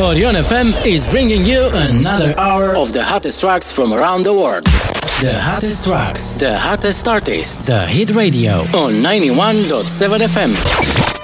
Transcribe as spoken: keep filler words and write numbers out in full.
Orion F M is bringing you another hour of the hottest tracks from around the world. The hottest tracks, the hottest artists, the hit radio on ninety-one point seven F M.